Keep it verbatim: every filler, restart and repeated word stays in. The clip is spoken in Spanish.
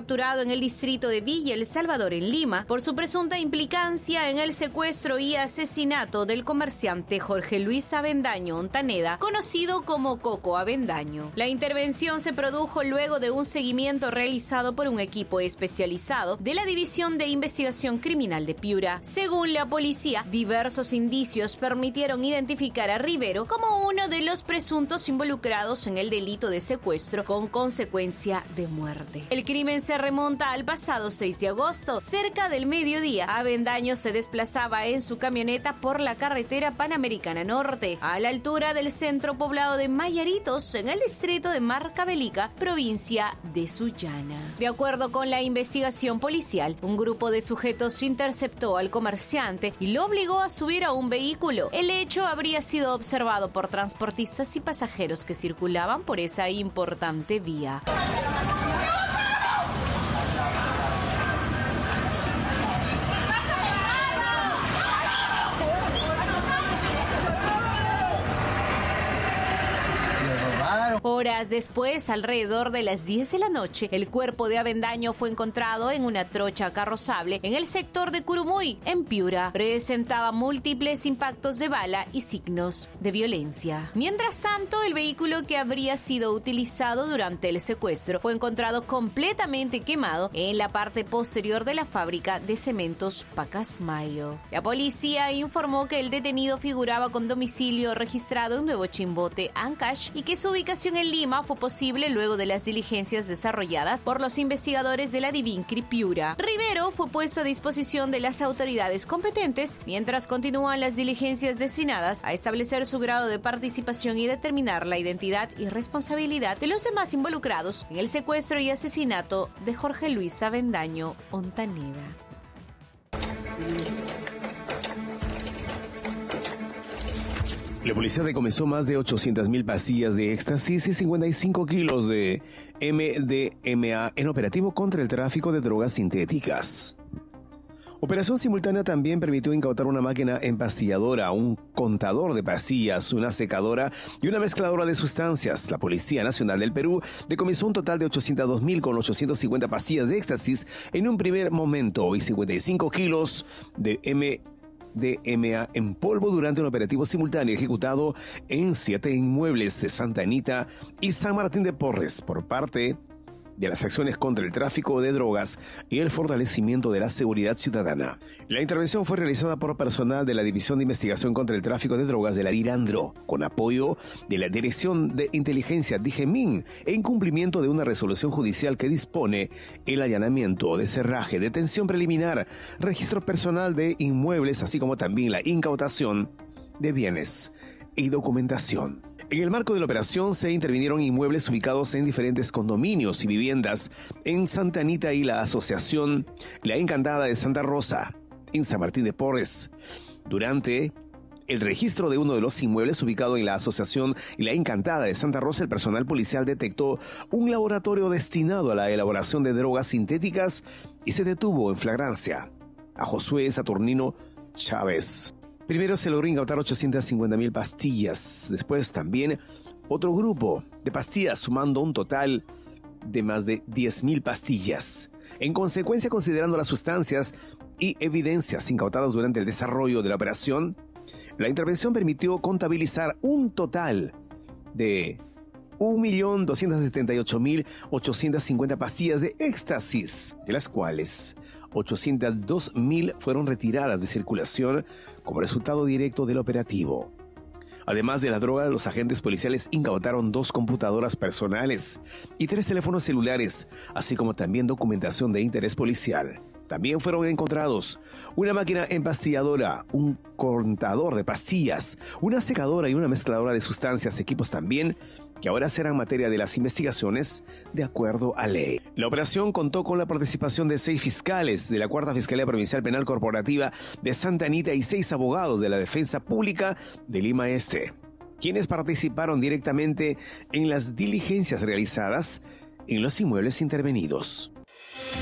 capturado en el distrito de Villa El Salvador, en Lima, por su presunta implicancia en el secuestro y asesinato del comerciante Jorge Luis Avendaño Ontaneda, conocido como Coco Avendaño. La intervención se produjo luego de un seguimiento realizado por un equipo especializado de la División de Investigación Criminal de Piura. Según la policía, diversos indicios permitieron identificar a Rivero como uno de los presuntos involucrados en el delito de secuestro con consecuencia de muerte. El crimen se remonta al pasado seis de agosto. Cerca del mediodía, Avendaño se desplazaba en su camioneta por la carretera Panamericana Norte, a la altura del centro poblado de Mayaritos, en el distrito de Marcavelica, provincia de Sullana. De acuerdo con la investigación policial, un grupo de sujetos interceptó al comerciante y lo obligó a subir a un vehículo. El hecho habría sido observado por transportistas y pasajeros que circulaban por esa importante vía. Horas después, alrededor de las diez de la noche, el cuerpo de Avendaño fue encontrado en una trocha carrozable en el sector de Curumuy, en Piura. Presentaba múltiples impactos de bala y signos de violencia. Mientras tanto, el vehículo que habría sido utilizado durante el secuestro fue encontrado completamente quemado en la parte posterior de la fábrica de cementos Pacasmayo. La policía informó que el detenido figuraba con domicilio registrado en Nuevo Chimbote, Ancash, y que su ubicación en Lima fue posible luego de las diligencias desarrolladas por los investigadores de la Divincri Piura. Rivero fue puesto a disposición de las autoridades competentes mientras continúan las diligencias destinadas a establecer su grado de participación y determinar la identidad y responsabilidad de los demás involucrados en el secuestro y asesinato de Jorge Luis Avendaño Ontaneda. La policía decomisó más de ochocientas mil pastillas de éxtasis y cincuenta y cinco kilos de M D M A en operativo contra el tráfico de drogas sintéticas. Operación simultánea también permitió incautar una máquina empastilladora, un contador de pastillas, una secadora y una mezcladora de sustancias. La Policía Nacional del Perú decomisó un total de ochocientos dos mil con ochocientas cincuenta pastillas de éxtasis en un primer momento y cincuenta y cinco kilos de M D M A en polvo durante un operativo simultáneo ejecutado en siete inmuebles de Santa Anita y San Martín de Porres por parte de las acciones contra el tráfico de drogas y el fortalecimiento de la seguridad ciudadana. La intervención fue realizada por personal de la División de Investigación contra el Tráfico de Drogas de la DIRANDRO, con apoyo de la Dirección de Inteligencia DIGEMIN, en cumplimiento de una resolución judicial que dispone el allanamiento, deserraje, detención preliminar, registro personal de inmuebles, así como también la incautación de bienes y documentación. En el marco de la operación se intervinieron inmuebles ubicados en diferentes condominios y viviendas en Santa Anita y la asociación La Encantada de Santa Rosa, en San Martín de Porres. Durante el registro de uno de los inmuebles ubicado en la asociación La Encantada de Santa Rosa, el personal policial detectó un laboratorio destinado a la elaboración de drogas sintéticas y se detuvo en flagrancia a Josué Saturnino Chávez. Primero se logró incautar ochocientas cincuenta mil pastillas, después también otro grupo de pastillas, sumando un total de más de diez mil pastillas. En consecuencia, considerando las sustancias y evidencias incautadas durante el desarrollo de la operación, la intervención permitió contabilizar un total de un millón doscientos setenta y ocho mil ochocientas cincuenta pastillas de éxtasis, de las cuales ochocientas dos mil fueron retiradas de circulación como resultado directo del operativo. Además de la droga, los agentes policiales incautaron dos computadoras personales y tres teléfonos celulares, así como también documentación de interés policial. También fueron encontrados una máquina empastilladora, un contador de pastillas, una secadora y una mezcladora de sustancias, equipos también que ahora serán materia de las investigaciones de acuerdo a ley. La operación contó con la participación de seis fiscales de la Cuarta Fiscalía Provincial Penal Corporativa de Santa Anita y seis abogados de la Defensa Pública de Lima Este, quienes participaron directamente en las diligencias realizadas en los inmuebles intervenidos.